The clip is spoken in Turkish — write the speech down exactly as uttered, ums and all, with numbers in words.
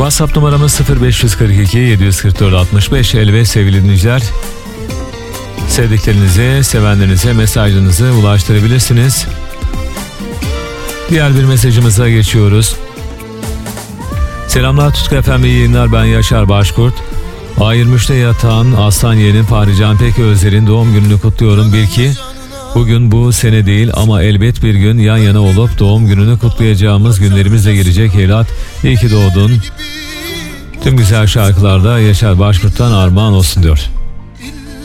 WhatsApp numaramız sıfır beş kırk iki yedi yüz kırk dört altmış beş elli beş sevgili dinleyiciler. Sevdiklerinize, sevenlerinize mesajınızı ulaştırabilirsiniz. Diğer bir mesajımıza geçiyoruz. Selamlar Tutku Efendim, iyi yayınlar, ben Yaşar Başkurt. A yirmi üçte yatan Aslan Yeğenim Fahri Can Peközler'in doğum gününü kutluyorum. Bil ki bugün bu sene değil ama elbet bir gün yan yana olup doğum gününü kutlayacağımız günlerimiz de gelecek evlat. İyi ki doğdun. Tüm güzel şarkılarda Yaşar Başkurt'tan armağan olsun diyor.